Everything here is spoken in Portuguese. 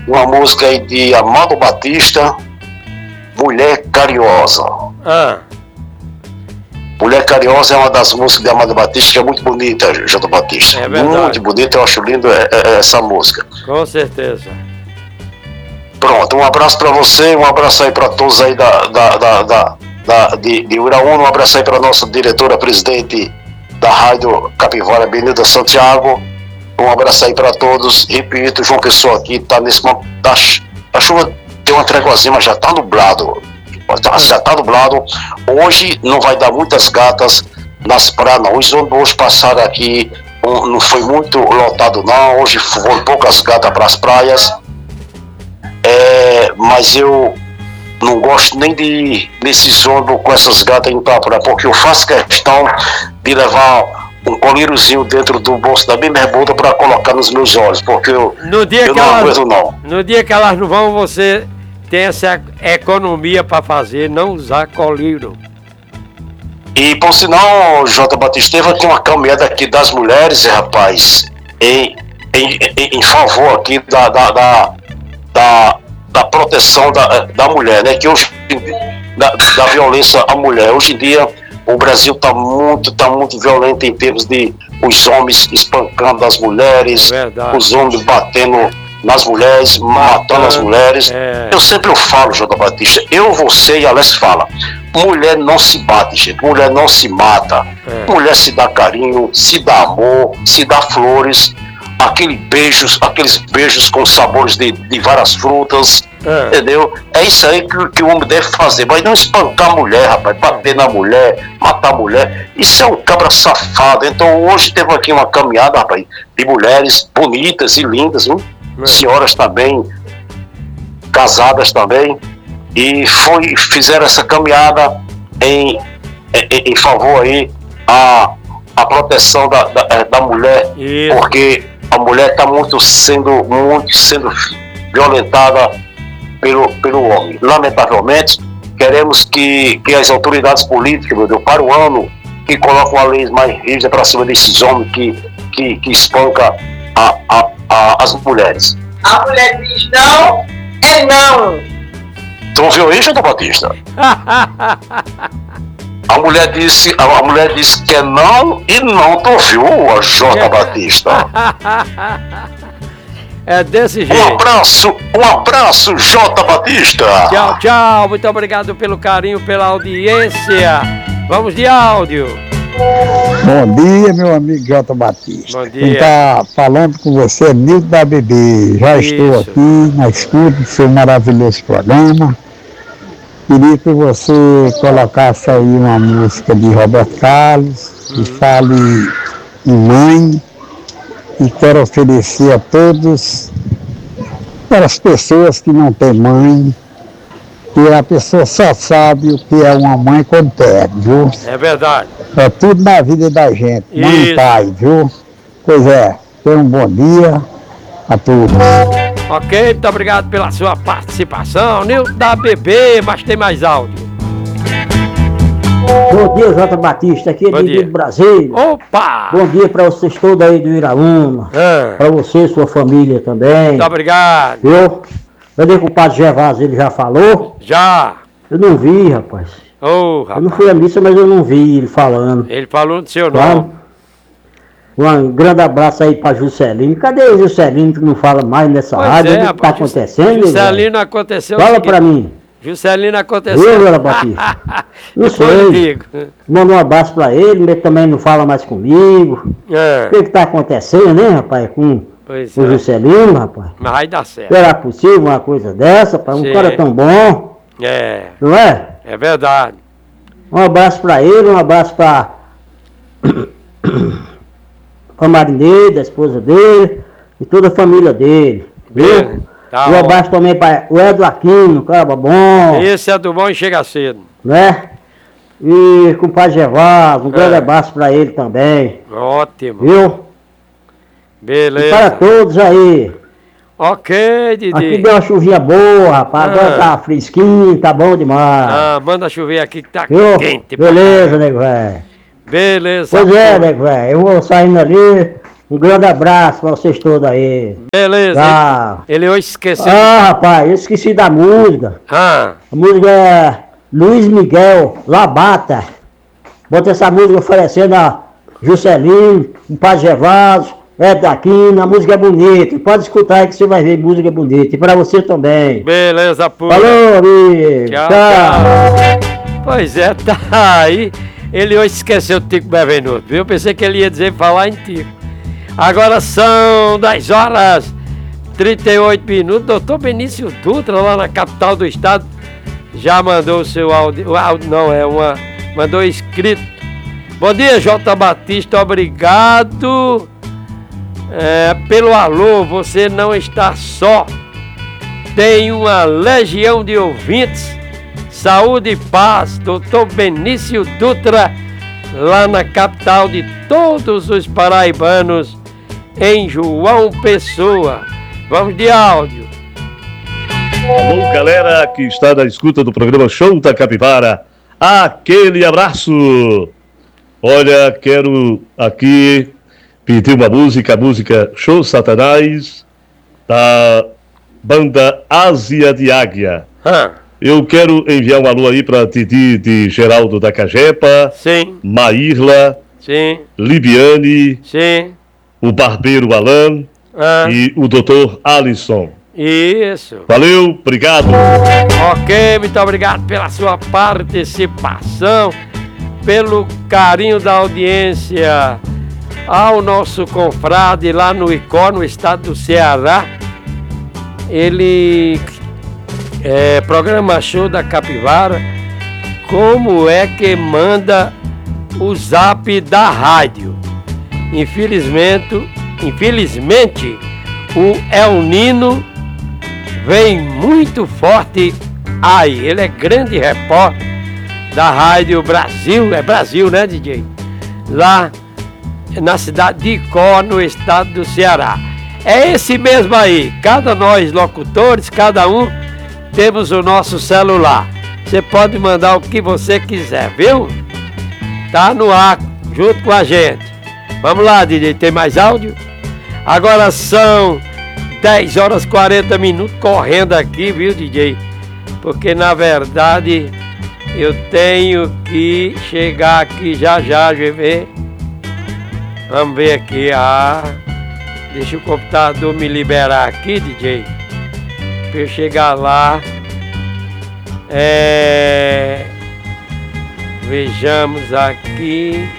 uma música aí de Amado Batista, Mulher Carinhosa. Mulher Carinhosa é uma das músicas de Amado Batista que é muito bonita, J. Batista. É verdade. Muito bonita, eu acho lindo essa música. Com certeza. Pronto, um abraço para você, um abraço aí para todos aí de Uiraúna, um abraço aí para nossa diretora-presidente da Rádio Capivara, Benilda Santiago. Um abraço aí para todos. Repito, João Pessoa aqui tá nesse momento. A chuva deu uma tréguazinha, mas já tá nublado. Já tá nublado. Hoje não vai dar muitas gatas nas praias, não. Os ônibus hoje passaram aqui, não foi muito lotado, não. Hoje foram poucas gatas para as praias. Mas eu não gosto nem de ir nesses ônibus com essas gatas indo para a praia, porque eu faço questão de levar um colírozinho dentro do bolso da minha bermuda para colocar nos meus olhos, porque eu não aguento, não. No dia que elas não vão, você tem essa economia para fazer, não usar colírio. E por sinal, J. Batista, teve aqui uma caminhada aqui das mulheres, rapaz, em favor aqui da proteção da mulher, né? Que hoje, da violência à mulher. Hoje em dia, o Brasil está muito violento em termos de os homens espancando as mulheres, os homens batendo nas mulheres, matando as mulheres. Eu sempre falo, J. Batista, você e Alex fala, mulher não se bate, gente, mulher não se mata, mulher se dá carinho, se dá amor, se dá flores, aqueles beijos com sabores de várias frutas, entendeu? É isso aí que o homem deve fazer, mas não espancar a mulher, rapaz, bater na mulher, matar a mulher, isso é um cabra safado. Então hoje teve aqui uma caminhada, rapaz, de mulheres bonitas e lindas, viu? Senhoras também, casadas também, e fizeram essa caminhada em favor aí a proteção da mulher, porque a mulher está sendo violentada pelo homem. Lamentavelmente, queremos que as autoridades políticas, meu Deus, para o ano, que colocam uma lei mais rígida para cima desses homens que espancam as mulheres. A mulher diz não, é não. Tu ouviu isso, J. Batista? A mulher disse que é não e não, tu ouviu, a J. Batista? É desse jeito. Um abraço, J. Batista. Tchau, muito obrigado pelo carinho, pela audiência. Vamos de áudio. Bom dia, meu amigo J. Batista. Bom dia. Quem está falando com você é Nildo da BB. Já estou aqui na escuta do seu maravilhoso programa. Queria que você colocasse aí uma música de Roberto Carlos, que fale em mãe, e quero oferecer a todos, para as pessoas que não têm mãe, que a pessoa só sabe o que é uma mãe quando perde, viu? É verdade. É tudo na vida da gente, mãe e pai, viu? Pois é, tenha um bom dia a todos. Ok, muito obrigado pela sua participação. Nildo da BB, mas tem mais áudio. Bom dia, J. Batista, aqui é de Brasília. Opa! Bom dia para vocês todos aí do Uiraúna. Para você e sua família também. Muito obrigado. Viu? Cadê que o padre Gervásio, ele já falou? Já. Eu não vi, rapaz. Rapaz. Eu não fui à missa, mas eu não vi ele falando. Ele falou no seu Claro. nome. Um grande abraço aí pra Juscelino. Cadê o Juscelino que não fala mais nessa rádio? O que tá acontecendo? Juscelino aconteceu. Fala pra mim. Juscelino aconteceu. Viu, J. Batista? Não sei. Manda um abraço pra ele, ele também não fala mais comigo. O que tá acontecendo, né, rapaz? Com o Juscelino, rapaz? Mas vai dar certo. Será possível uma coisa dessa, rapaz? Um cara tão bom. Não é? É verdade. Um abraço pra ele, um abraço pra a Marineida, a esposa dele, e toda a família dele. Viu? Tá, um abraço também para o Edu Aquino, cara bom. Esse é do bom e chega cedo. Né? E com o pai Gervásio, um grande abraço para ele também. Ótimo. Viu? Beleza. E para todos aí. Ok, Didi. Aqui deu uma chuvinha boa, rapaz. Agora tá fresquinho, tá bom demais. Manda chover aqui que tá viu? Quente. Beleza, nego velho. Beleza. Pois é, nego velho. Eu vou saindo ali, Um grande abraço pra vocês todos aí. Beleza. Ele hoje esqueceu. Rapaz, eu esqueci da música. A música é Luiz Miguel Labata. Bota essa música oferecendo a Juscelino, o Padre Gervásio, Edda Aquino. A música é bonita. Pode escutar aí que você vai ver música bonita. E pra você também. Beleza, pura. Falou, amigo. Tchau. Pois é, tá aí. Ele hoje esqueceu do Tico Bevenuto, viu? Eu pensei que ele ia dizer falar em Tico. Agora são 10 horas 38 minutos. Doutor Benício Dutra, lá na capital do estado, já mandou o seu áudio. Mandou escrito. Bom dia, J. Batista, obrigado pelo alô. Você não está só. Tem uma legião de ouvintes. Saúde e paz, doutor Benício Dutra, lá na capital de todos os paraibanos, em João Pessoa. Vamos de áudio. Alô, galera que está na escuta do programa Show da Capivara, aquele abraço. Olha, quero aqui pedir uma música, a música Show Satanás, da banda Ásia de Águia. Eu quero enviar um alô aí para Didi de Geraldo da Cajepa, sim, Maírla, sim, Libiane, sim, o Barbeiro Alan e o Dr. Alisson. Isso. Valeu, obrigado. Ok, muito obrigado pela sua participação, pelo carinho da audiência ao nosso confrade lá no Icó, no estado do Ceará. Ele programa Show da Capivara. Como é que manda o zap da rádio? Infelizmente o El Nino vem muito forte aí. Ele é grande repórter da Rádio Brasil. É Brasil, né, DJ? Lá na cidade de Icó, no estado do Ceará. É esse mesmo aí. Cada nós locutores, cada um temos o nosso celular. Você pode mandar o que você quiser, viu? Tá no ar, junto com a gente. Vamos lá, DJ, tem mais áudio? Agora são 10 horas 40 minutos correndo aqui, viu, DJ? Porque, na verdade, eu tenho que chegar aqui já, GV. Vamos ver aqui, deixa o computador me liberar aqui, DJ. Pra eu chegar lá. Vejamos aqui.